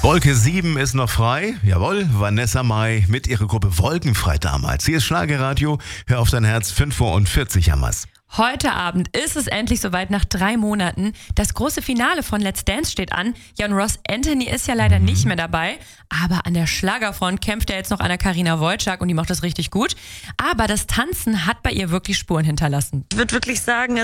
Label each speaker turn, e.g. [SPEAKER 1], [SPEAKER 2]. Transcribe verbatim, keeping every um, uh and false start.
[SPEAKER 1] Wolke sieben ist noch frei. Jawohl, Vanessa Mai mit ihrer Gruppe Wolkenfrei damals. Hier ist Schlagerradio. Hör auf dein Herz, fünf Uhr vierzig haben wir's.
[SPEAKER 2] Heute Abend ist es endlich soweit, nach drei Monaten. Das große Finale von Let's Dance steht an. Ja, und Ross Anthony ist ja leider
[SPEAKER 1] Mhm.
[SPEAKER 2] nicht mehr dabei. Aber an der Schlagerfront kämpft er jetzt noch Anna-Karina Wojcik und die macht das richtig gut. Aber das Tanzen hat bei ihr wirklich Spuren hinterlassen.
[SPEAKER 3] Ich würde wirklich sagen,